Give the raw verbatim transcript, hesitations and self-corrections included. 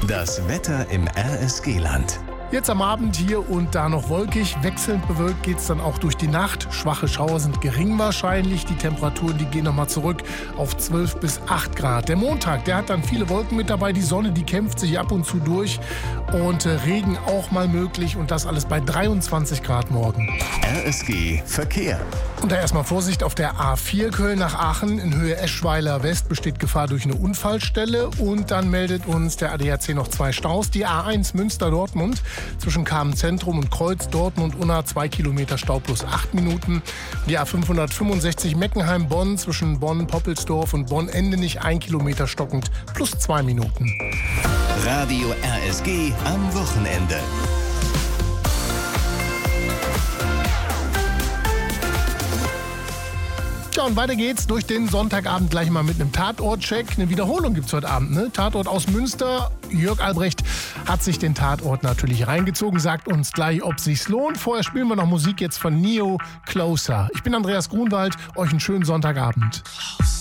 Das Wetter im R S G-Land. Jetzt am Abend hier und da noch wolkig, wechselnd bewölkt geht es dann auch durch die Nacht. Schwache Schauer sind gering wahrscheinlich. Die Temperaturen, die gehen nochmal zurück auf zwölf bis acht Grad. Der Montag, der hat dann viele Wolken mit dabei. Die Sonne, die kämpft sich ab und zu durch. Und äh, Regen auch mal möglich. Und das alles bei dreiundzwanzig Grad morgen. R S G Verkehr. Und da erstmal Vorsicht auf der A vier Köln nach Aachen. In Höhe Eschweiler West besteht Gefahr durch eine Unfallstelle. Und dann meldet uns der A D A C noch zwei Staus. Die A eins Münster-Dortmund. Zwischen Kamen-Zentrum und Kreuz Dortmund-Unna zwei Kilometer Stau plus acht Minuten. Die A fünfhundertfünfundsechzig Meckenheim-Bonn zwischen Bonn-Poppelsdorf und Bonn-Endenich ein Kilometer stockend plus zwei Minuten. Radio R S G am Wochenende. Ja, und weiter geht's durch den Sonntagabend gleich mal mit einem Tatort-Check. Eine Wiederholung gibt's heute Abend, ne? Tatort aus Münster. Jörg Albrecht hat sich den Tatort natürlich reingezogen, sagt uns gleich, ob sich's lohnt. Vorher spielen wir noch Musik jetzt von Neo, Closer. Ich bin Andreas Grunwald, euch einen schönen Sonntagabend. Closer.